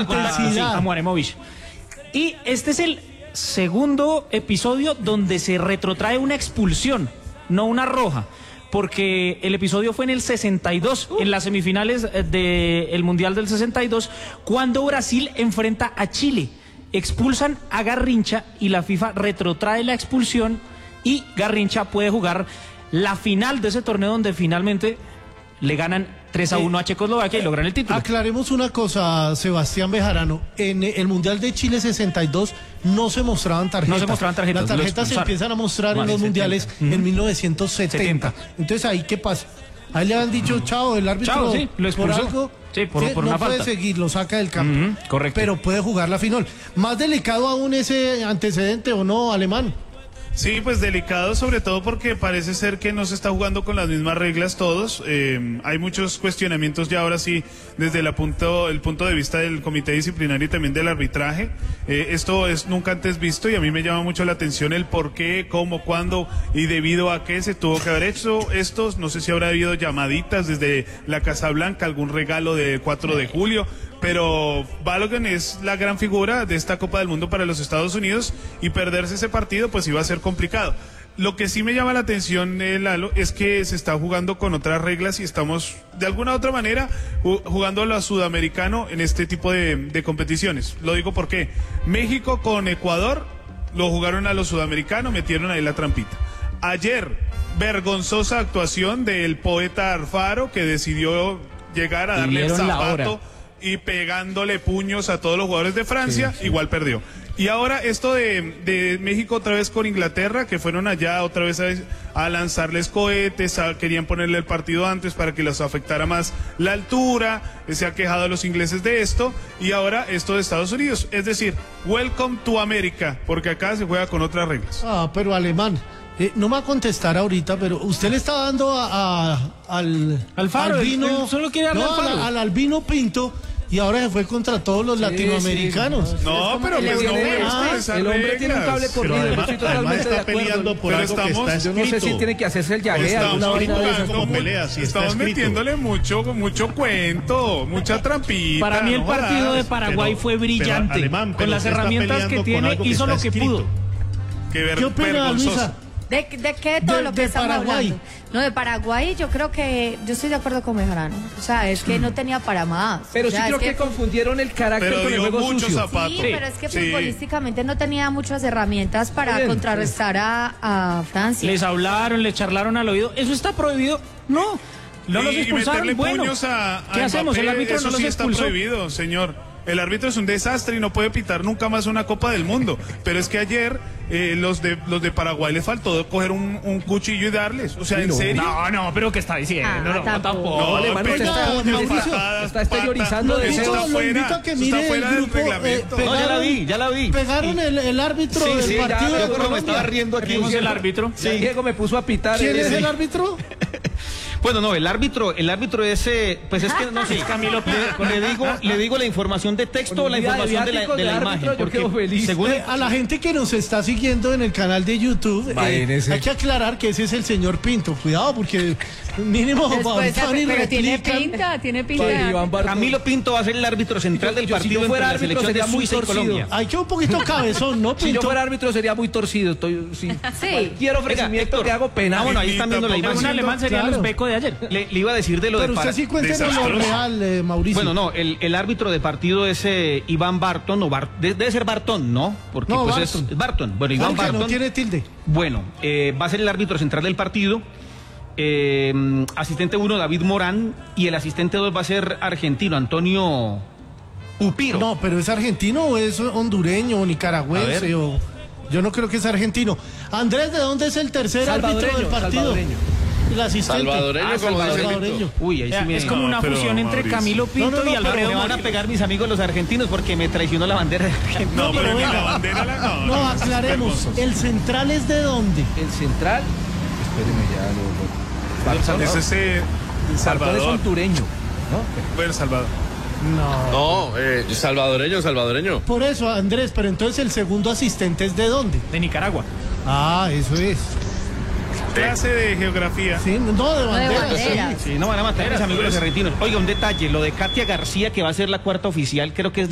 intensidad. A Muaremovich. Y este es el segundo episodio donde se retrotrae una expulsión, no una roja. Porque el episodio fue en el 62, en las semifinales del Mundial del 62, cuando Brasil enfrenta a Chile. Expulsan a Garrincha y la FIFA retrotrae la expulsión y Garrincha puede jugar la final de ese torneo donde finalmente le ganan 3-1 a Checoslovaquia y logran el título. Aclaremos una cosa, Sebastián Bejarano. En el Mundial de Chile 62 no se mostraban tarjetas. No se mostraban tarjetas. Las tarjetas se empiezan a mostrar en los mundiales en 1970. Entonces, ¿ahí qué pasa? Ahí le han dicho, chao, el árbitro Chao, sí, lo expulsó. por algo... Sí, por no una puede falta. seguir, lo saca del campo. Correcto. Pero puede jugar la final. Más delicado aún ese antecedente, ¿o no, Alemán? Sí, pues delicado, sobre todo porque parece ser que no se está jugando con las mismas reglas todos. Hay muchos cuestionamientos ya ahora sí desde el punto de vista del comité disciplinario y también del arbitraje. Esto es nunca antes visto y a mí me llama mucho la atención el por qué, cómo, cuándo y debido a qué se tuvo que haber hecho esto. No sé si habrá habido llamaditas desde la Casa Blanca, algún regalo de 4 de julio. Pero Balogun es la gran figura de esta Copa del Mundo para los Estados Unidos y perderse ese partido pues iba a ser complicado. Lo que sí me llama la atención, Lalo, es que se está jugando con otras reglas y estamos de alguna u otra manera jugando a lo sudamericano en este tipo de competiciones. Lo digo porque México con Ecuador lo jugaron a lo sudamericano, metieron ahí la trampita. Ayer, vergonzosa actuación del poeta Alfaro que decidió llegar a darle el zapato y pegándole puños a todos los jugadores de Francia, igual perdió. Y ahora esto de México otra vez con Inglaterra, que fueron allá otra vez a lanzarles cohetes, querían ponerle el partido antes para que los afectara más la altura, se ha quejado a los ingleses de esto, y ahora esto de Estados Unidos. Es decir, welcome to America, porque acá se juega con otras reglas. Ah, pero Alemán... no me va a contestar ahorita, pero usted le está dando al Faro, Albino, solo quiere darle al Faro. al Albino Pinto, y ahora se fue contra todos los latinoamericanos. No, pero pues no el hombre tiene un cable corrido. Yo estoy totalmente de acuerdo. Por algo que está Yo no sé si tiene que hacerse el llagué alguna vaina de esas. como pelea, si está Estamos escrito. metiéndole mucho cuento, mucha trampita. Para mí el partido de Paraguay fue brillante. Alemán, con las herramientas que tiene, hizo lo que pudo. ¿Qué opina, Luisa? ¿De qué? Todo lo que estamos Paraguay. hablando. No, de Paraguay yo creo que... Yo estoy de acuerdo con Bejarano. O sea, es que no tenía para más. Pero o sea, sí creo que confundieron el carácter Pero con el dio juego muchos sucio. zapatos. Sí, pero es que futbolísticamente no tenía muchas herramientas para Bien, contrarrestar a Francia. Les hablaron, les charlaron al oído. ¿Eso está prohibido? No. No los Y expulsaron. meterle Bueno, puños a ¿qué hacemos? Mbappé, El árbitro eso no los sí está expulsó. prohibido, señor. El árbitro es un desastre y no puede pitar nunca más una Copa del Mundo. Pero es que ayer los de Paraguay les faltó coger un cuchillo y darles. O sea, ¿en serio? No, pero ¿qué está diciendo? Ah, No, tampoco. No, Alemán, pero Mauricio, está exteriorizando patas, de eso está lo fuera, invito a que eso mire está fuera el del grupo, reglamento. No, ya la vi. Pegaron el árbitro del partido de yo me Colombia. estaba riendo aquí. Vimos el árbitro. Diego me puso a pitar. ¿Quién es Sí. el árbitro? Bueno, no, el árbitro ese, pues es que no sé, Camilo le digo la información de texto o la información de la imagen, Yo quedo feliz. según A la gente que nos está siguiendo en el canal de YouTube, hay que aclarar que ese es el señor Pinto. Cuidado, porque mínimo Después, van y pero tiene replican. pinta Sí, de... Iván Barco. Camilo Pinto va a ser el árbitro central del Yo, si partido yo fuera entre la árbitro, selección de sería muy Suiza y torcido. Colombia. Hay que un poquito cabezón, ¿no, Si yo Pinto? fuera árbitro sería muy torcido. Sí. Sí. Quiero ofrecimiento Héctor. que hago pena. Bueno, ahí están viendo la Un imagen. alemán sería Claro. los Beco de ayer. Le iba a decir de lo Pero de usted sí cuéntenos lo desastroso. real, Mauricio. Bueno, no, el árbitro de partido es Iván Barton, debe ser Bartón, ¿no? Porque No, pues Barton. es Barton. Bueno, Iván Aunque Barton. no tiene tilde. Bueno, va a ser el árbitro central del partido. Asistente 1, David Morán. Y el asistente 2 va a ser argentino, Antonio Upiro. No, pero ¿es argentino o es hondureño o nicaragüense? O... Yo no creo que es argentino. Andrés, ¿de dónde es el tercer árbitro del partido? Salvadoreño. El asistente. Salvadoreño, como dice salvadoreño. Uy, ahí sí me... Es como una pero, fusión entre Mauricio. Camilo Pinto y Alfredo me van a Morillo. pegar mis amigos los argentinos porque me traicionó la bandera de Argentina. No, pero pero ni venga. la bandera no. No, aclaremos. ¿El central es de dónde? El central. Espéreme ya. Bartón Es ese es Salvador. hondureño. ¿No? Bueno, Salvador. No. No, salvadoreño. Por eso, Andrés, pero entonces el segundo asistente es de dónde? De Nicaragua. Ah, eso es. Clase de geografía. Sí, no, de bandera. banderas. Sí, no van a matar a mis amigos los argentinos. Oiga, un detalle, lo de Katia García, que va a ser la cuarta oficial, creo que es